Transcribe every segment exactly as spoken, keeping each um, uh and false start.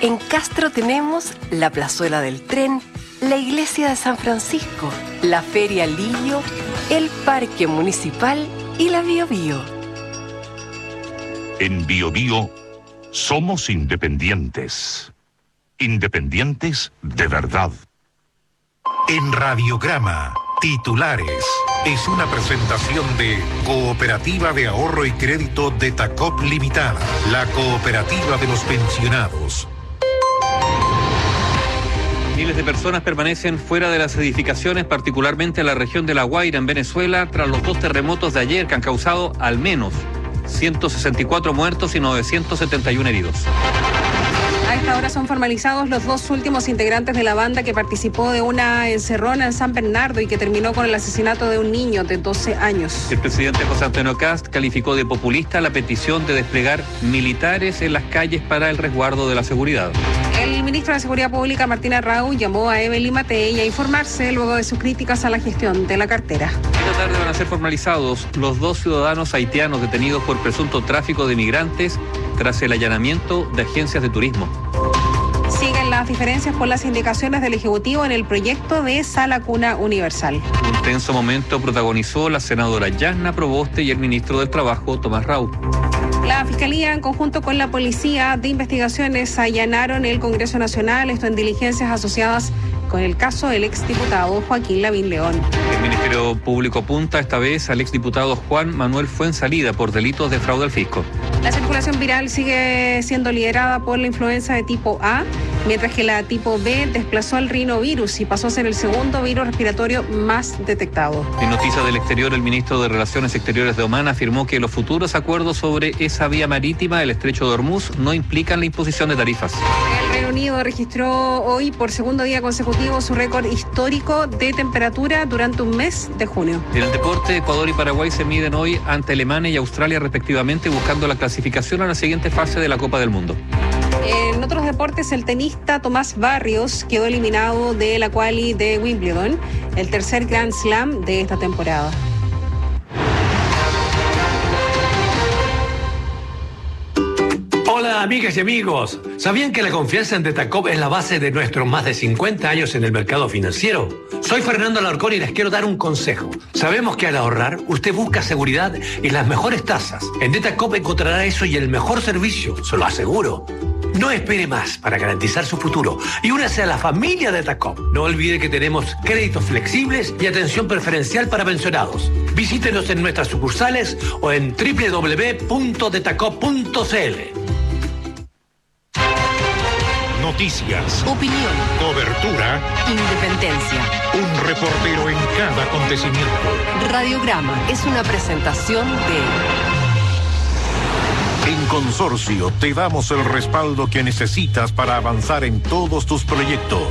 En Castro tenemos la Plazuela del Tren, la Iglesia de San Francisco, la Feria Lillo, el Parque Municipal y la Bio Bio. En Bio Bio somos independientes. Independientes de verdad. En Radiograma, titulares. Es una presentación de Cooperativa de Ahorro y Crédito de Tacop Limitada, la cooperativa de los pensionados. Miles de personas permanecen fuera de las edificaciones, particularmente en la región de La Guaira, en Venezuela, tras los dos terremotos de ayer que han causado al menos ciento sesenta y cuatro muertos y novecientos setenta y uno heridos. A esta hora son formalizados los dos últimos integrantes de la banda que participó de una encerrona en San Bernardo y que terminó con el asesinato de un niño de doce años. El presidente José Antonio Kast calificó de populista la petición de desplegar militares en las calles para el resguardo de la seguridad. El ministro de Seguridad Pública, Martín Arrau, llamó a Evelyn Matei a informarse luego de sus críticas a la gestión de la cartera. Esta tarde van a ser formalizados los dos ciudadanos haitianos detenidos por presunto tráfico de migrantes tras el allanamiento de agencias de turismo. Siguen las diferencias por las indicaciones del Ejecutivo en el proyecto de Sala Cuna Universal. Un tenso momento protagonizó la senadora Yasna Proboste y el ministro del Trabajo, Tomás Rau. La Fiscalía, en conjunto con la Policía de Investigaciones, allanaron el Congreso Nacional, esto en diligencias asociadas con el caso del exdiputado Joaquín Lavín León. El Ministerio Público apunta esta vez al exdiputado Juan Manuel Fuenzalida por delitos de fraude al fisco. La circulación viral sigue siendo liderada por la influenza de tipo A, mientras que la tipo B desplazó al rinovirus y pasó a ser el segundo virus respiratorio más detectado. En noticias del exterior, el ministro de Relaciones Exteriores de Omán afirmó que los futuros acuerdos sobre esa vía marítima, el estrecho de Hormuz, no implican la imposición de tarifas. El Reino Unido registró hoy por segundo día consecutivo su récord histórico de temperatura durante un mes de junio. En el deporte, Ecuador y Paraguay se miden hoy ante Alemania y Australia respectivamente, buscando la clasificación a la siguiente fase de la Copa del Mundo. En otros deportes, el tenista Tomás Barrios quedó eliminado de la quali de Wimbledon, el tercer Grand Slam de esta temporada. Hola amigas y amigos, ¿sabían que la confianza en Detacop es la base de nuestros más de cincuenta años en el mercado financiero? Soy Fernando Alarcón y les quiero dar un consejo. Sabemos que al ahorrar usted busca seguridad y las mejores tasas. En Detacop encontrará eso y el mejor servicio, se lo aseguro. No espere más para garantizar su futuro y únase a la familia de Detacop. No olvide que tenemos créditos flexibles y atención preferencial para pensionados. Visítenos en nuestras sucursales o en doble u doble u doble u punto detacop punto c l. Noticias, Opinión, cobertura, independencia. un reportero en cada acontecimiento. Radiograma es una presentación de... En Consorcio te damos el respaldo que necesitas para avanzar en todos tus proyectos.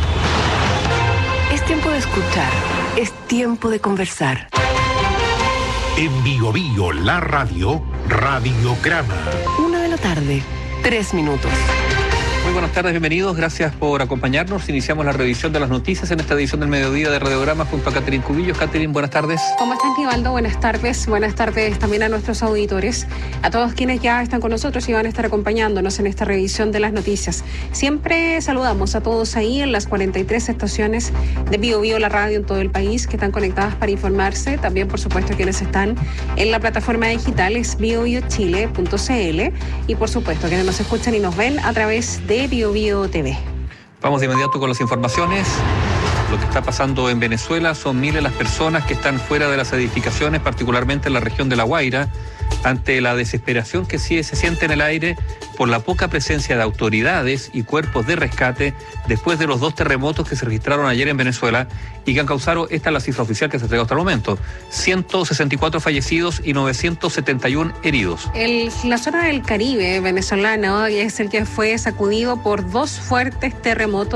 Es tiempo de escuchar, es tiempo de conversar. En Bio Bio, la radio, Radiograma. Una de la tarde, tres minutos. Muy buenas tardes, bienvenidos, gracias por acompañarnos. Iniciamos la revisión de las noticias en esta edición del mediodía de Radiograma junto a Catherine Cubillos. Catherine, buenas tardes. ¿Cómo están, Nivaldo? Buenas tardes. Buenas tardes también a nuestros auditores, a todos quienes ya están con nosotros y van a estar acompañándonos en esta revisión de las noticias. Siempre saludamos a todos ahí en las cuarenta y tres estaciones de Bio Bio, la radio en todo el país, que están conectadas para informarse. También, por supuesto, quienes están en la plataforma digital es bio bio chile punto c l y, por supuesto, quienes nos escuchan y nos ven a través de de Bio Bio T V. Vamos de inmediato con las informaciones. Lo que está pasando en Venezuela son miles las personas que están fuera de las edificaciones, particularmente en la región de La Guaira, ante la desesperación que sí se siente en el aire por la poca presencia de autoridades y cuerpos de rescate después de los dos terremotos que se registraron ayer en Venezuela y que han causado, esta es la cifra oficial que se entregó hasta el momento, ciento sesenta y cuatro fallecidos y novecientos setenta y uno heridos. El, la zona del Caribe venezolano es el que fue sacudido por dos fuertes terremotos